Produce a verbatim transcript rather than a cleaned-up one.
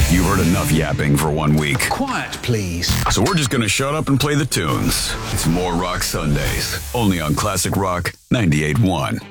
You've heard enough yapping for one week. Quiet, please. So we're just going to shut up and play the tunes. It's More Rock Sundays, only on Classic Rock ninety-eight point one.